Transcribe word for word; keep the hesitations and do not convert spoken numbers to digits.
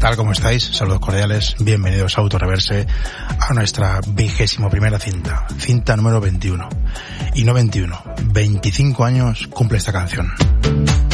tal? ¿Cómo estáis? Saludos cordiales, bienvenidos a Autoreverse, a nuestra vigésimo primera cinta, cinta número veintiuno. Y no veintiuno, veinticinco años cumple esta canción.